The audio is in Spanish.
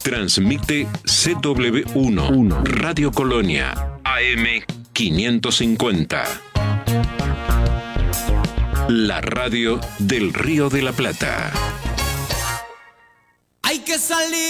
Transmite CW1, Radio Colonia, AM 550. La radio del Río de la Plata. Hay que salir